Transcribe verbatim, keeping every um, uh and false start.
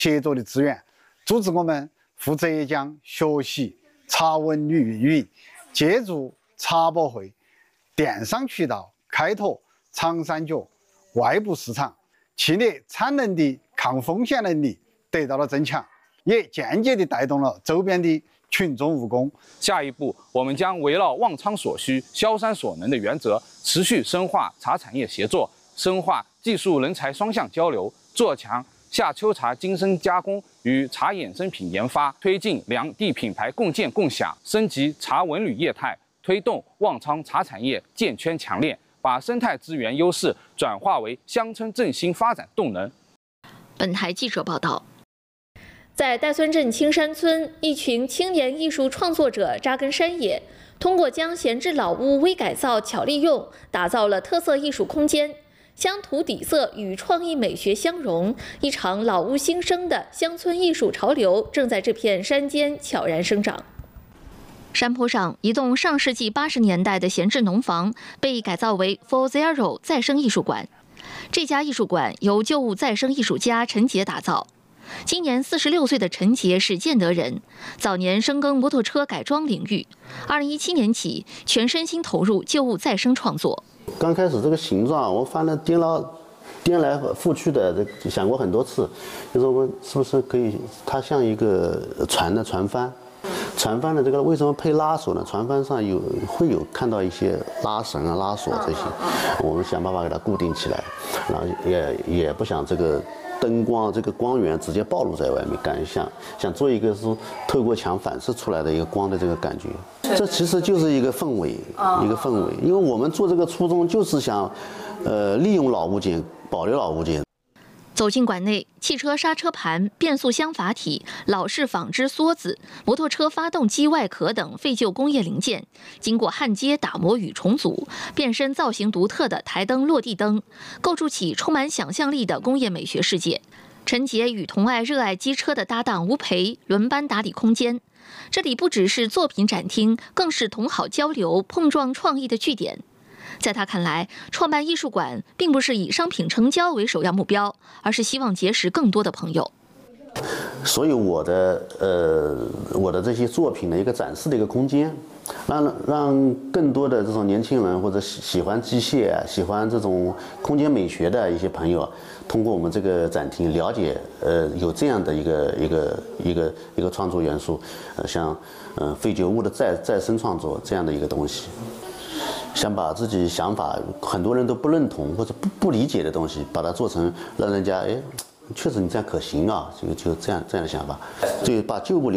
协作的资源，组织我们赴浙江学习茶文旅运，借助茶博会电商渠道开拓长三角外部市场，企业产能的抗风险能力得到了增强，也间接地带动了周边的群众务工。 下一步，我们将围绕望昌所需、萧山所能的原则，持续深化茶产业协作，深化技术人才双向交流，做强夏秋茶精深加工与茶衍生品研发，推进两地品牌共建共享，升级茶文旅业态，推动望昌茶产业建圈强链，把生态资源优势转化为乡村振兴发展动能。 本台记者报道。在戴孙镇青山村，一群青年艺术创作者扎根山野，通过将闲置老屋微改造、巧利用，打造了特色艺术空间。乡土底色与创意美学相融，一场老屋新生的乡村艺术潮流正在这片山间悄然生长。山坡上，一栋上世纪八十年代的闲置农房被改造为 For Zero 再生艺术馆。这家艺术馆由旧物再生艺术家陈杰打造。今年四十六岁的陈杰是建德人，早年深耕摩托车改装领域。二零一七年起，全身心投入旧物再生创作。 刚开始这个形状，我反正颠了颠来覆去的，想过很多次，就是我们是不是可以，它像一个船的船帆，船帆的这个为什么配拉锁呢？船帆上有会有看到一些拉绳啊、拉锁这些，我们想办法给它固定起来，然后也也不想这个灯光这个光源直接暴露在外面，感觉像想做一个是透过墙反射出来的一个光的这个感觉。这其实就是一个氛围，一个氛围，因为我们做这个初衷就是想，呃，利用老物件，保留老物件。 走进馆内，汽车刹车盘、变速箱阀体、老式纺织梭子、摩托车发动机外壳等废旧工业零件，经过焊接、打磨与重组，变身造型独特的台灯、落地灯，构筑起充满想象力的工业美学世界。陈杰与同爱热爱机车的搭档吴培轮班打理空间。这里不只是作品展厅，更是同好交流、碰撞创意的据点。在他看来，创办艺术馆并不是以商品成交为首要目标，而是希望结识更多的朋友。 所以我的呃我的这些作品的一个展示的一个空间，让让更多的这种年轻人或者喜喜欢机械、喜欢这种空间美学的一些朋友，通过我们这个展厅了解，呃，有这样的一个一个一个一个创作元素，呃，像呃废旧物的再再生创作这样的一个东西。想把自己想法很多人都不认同或者不不理解的东西，把它做成让人家哎，确实你这样可行啊，就就这样这样的想法，就把旧物留。